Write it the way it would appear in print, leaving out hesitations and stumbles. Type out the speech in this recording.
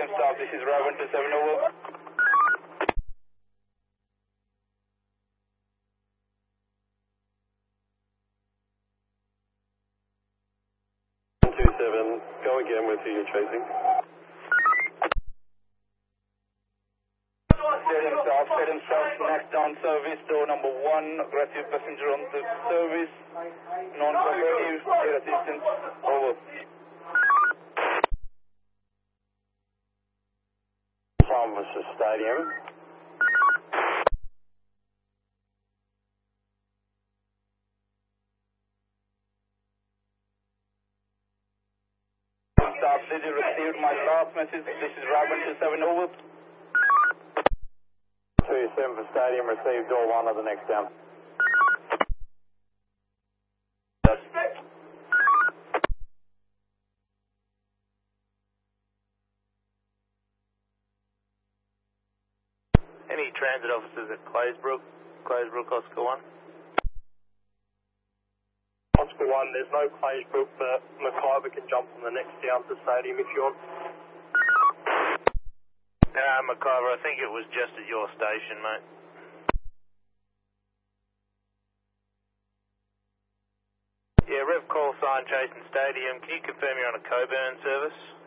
Chasing staff, this is Raven 27, over. 27, go again with who you're chasing. Stadium staff, next down service, door number 1, aggressive passenger on the service, non-cooperative, air assistance, over. Versus Stadium. Staff, did you receive my last message? This is Raven 27, over. 27 for Stadium, received door 1 of the next down. Any transit officers at Claysbrook, Oscar 1? Oscar 1, there's no Claysbrook, but McIver can jump on the next down to Stadium if you want. McIver, I think it was just at your station, mate. Yeah, Rev call sign chasing Stadium. Can you confirm you're on a Coburn service?